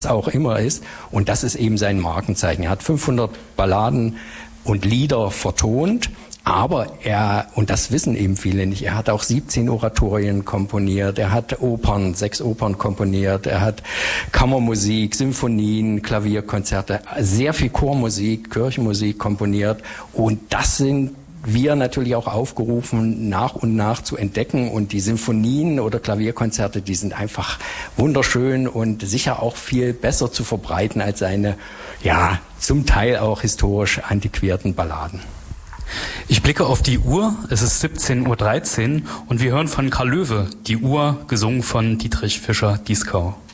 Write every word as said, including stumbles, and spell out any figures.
auch immer ist. Und das ist eben sein Markenzeichen. Er hat fünfhundert Balladen und Lieder vertont, aber er, und das wissen eben viele nicht, er hat auch siebzehn Oratorien komponiert, er hat Opern, sechs Opern komponiert, er hat Kammermusik, Symphonien, Klavierkonzerte, sehr viel Chormusik, Kirchenmusik komponiert. Und das sind wir natürlich auch aufgerufen, nach und nach zu entdecken. Und die Symphonien oder Klavierkonzerte, die sind einfach wunderschön und sicher auch viel besser zu verbreiten als seine, ja, zum Teil auch historisch antiquierten Balladen. Ich blicke auf die Uhr, es ist siebzehn Uhr dreizehn und wir hören von Karl Löwe, die Uhr, gesungen von Dietrich Fischer-Dieskau.